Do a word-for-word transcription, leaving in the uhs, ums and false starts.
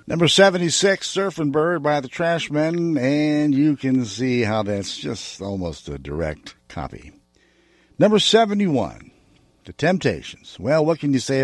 Number seventy-six, Surfing Bird by the Trashmen, and you can see how that's just almost a direct copy. Number seventy-one, The Temptations. Well, what can you say